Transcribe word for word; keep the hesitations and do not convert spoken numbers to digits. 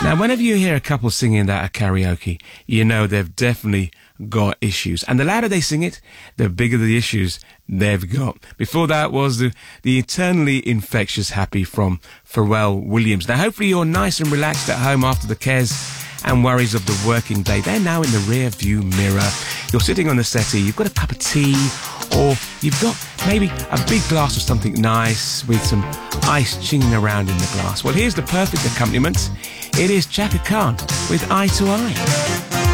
Now, whenever you hear a couple singing that at karaoke, you know they've definitely got issues. And the louder they sing it, the bigger the issues they've got. Before that was the, the eternally infectious Happy from Pharrell Williams. Now, hopefully you're nice and relaxed at home after the cares and worries of the working day. They're now in the rear view mirror. You're sitting on the settee, you've got a cup of tea, or you've got maybe a big glass of something nice with some ice chinging around in the glass. Well, here's the perfect accompaniment. It is Chaka Khan with Eye to Eye.